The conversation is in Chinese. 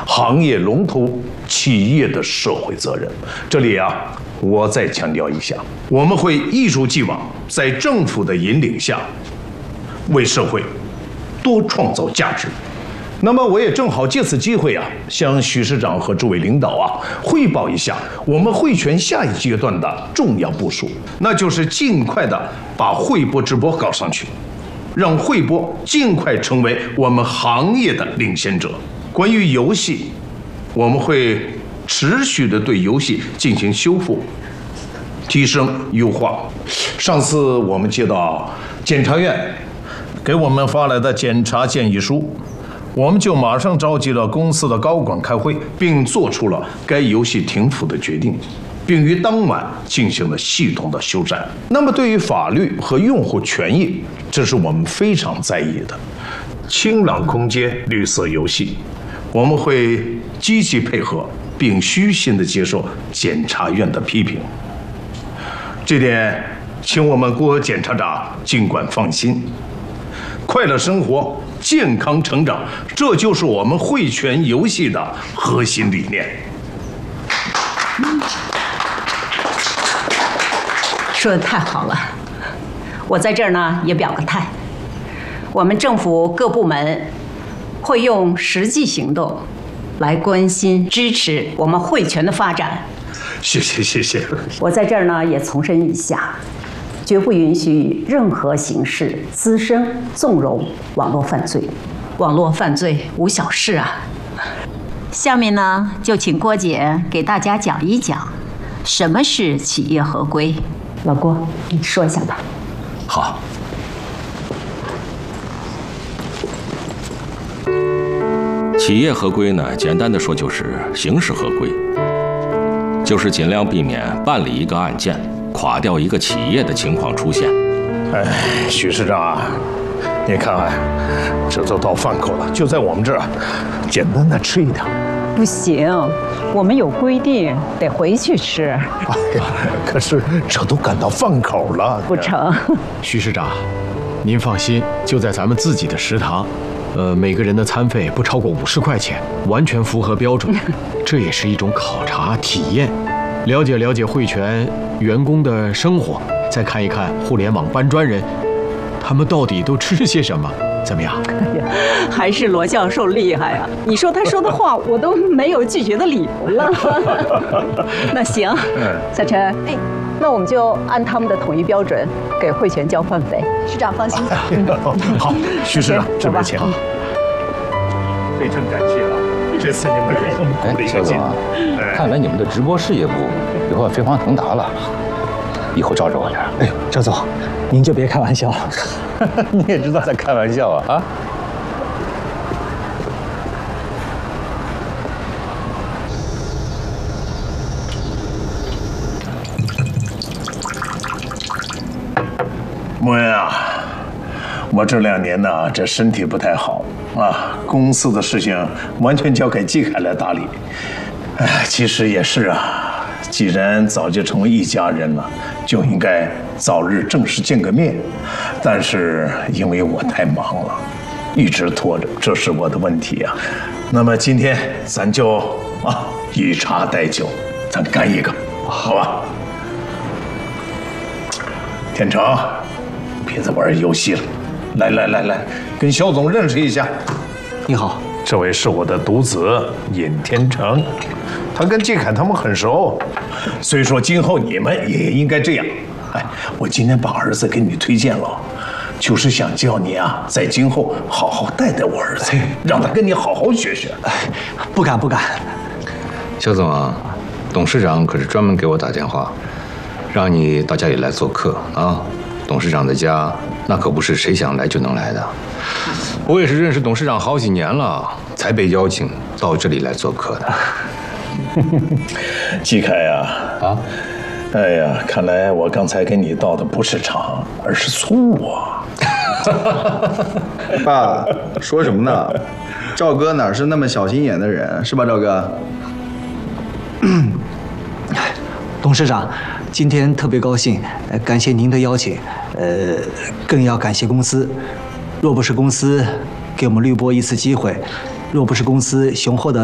行业龙头企业的社会责任。这里啊，我再强调一下，我们会一如既往，在政府的引领下，为社会多创造价值。那么我也正好借此机会啊，向许市长和诸位领导啊汇报一下我们汇泉下一阶段的重要部署，那就是尽快的把汇播直播搞上去，让汇播尽快成为我们行业的领先者。关于游戏，我们会持续的对游戏进行修复、提升、优化。上次我们接到检察院给我们发来的检察建议书，我们就马上召集了公司的高管开会，并做出了该游戏停服的决定，并于当晚进行了系统的修缮。那么对于法律和用户权益，这是我们非常在意的。清朗空间、绿色游戏，我们会积极配合，并虚心地接受检察院的批评。这点，请我们郭检察长尽管放心。快乐生活，健康成长，这就是我们汇泉游戏的核心理念。 说得太好了，我在这儿呢也表个态，我们政府各部门会用实际行动来关心支持我们汇泉的发展。 谢谢。 我在这儿呢也重申一下，绝不允许以任何形式滋生、纵容网络犯罪。网络犯罪无小事啊。下面呢，就请郭姐给大家讲一讲，什么是企业合规。老郭，你说一下吧。 好。 企业合规呢，简单的说就是形式合规，就是尽量避免办理一个案件垮掉一个企业的情况出现。 哎，许市长啊，你看看，这都到饭口了，就在我们这儿，简单的吃一点。 不行，我们有规定，得回去吃。 哎呀，可是这都赶到饭口了， 不成。 徐市长，您放心，就在咱们自己的食堂，每个人的餐费不超过50块钱，完全符合标准。这也是一种考察体验，了解了解汇泉员工的生活，再看一看互联网搬砖人，他们到底都吃些什么。怎么样？ 哎呀，还是罗教授厉害啊！你说他说的话，我都没有拒绝的理由了。那行，小陈，哎，那我们就按他们的统一标准给汇泉交饭费。 市长放心。 好，徐市长，这边请。非常感谢啊！这次你们给我们鼓励一下。 看来你们的直播事业部以后飞黄腾达了，以后照着我点。 哎呦，赵总，您就别开玩笑了。 你也知道在开玩笑啊！ 莫言啊，我这2年呢，这身体不太好啊，公司的事情完全交给季凯来打理。哎，其实也是啊，既然早就成为一家人了，就应该早日正式见个面。但是因为我太忙了，一直拖着，这是我的问题啊。那么今天咱就以茶代酒，咱干一个，好吧？天成，别再玩游戏了，来，跟肖总认识一下。 你好， 这位是我的独子尹天成，他跟季凯他们很熟，所以说今后你们也应该这样。哎，我今天把儿子给你推荐了，就是想叫你啊，在今后好好带带我儿子，让他跟你好好学学。 哎，不敢。 肖总啊，董事长可是专门给我打电话，让你到家里来做客啊。董事长的家那可不是谁想来就能来的。我也是认识董事长好几年了，才被邀请到这里来做客的。 季凯呀，哎呀，看来我刚才给你倒的不是茶，而是醋啊！ 爸，说什么呢？赵哥哪是那么小心眼的人，是吧，赵哥？ 董事长，今天特别高兴，感谢您的邀请，更要感谢公司。若不是公司给我们绿波一次机会，若不是公司雄厚的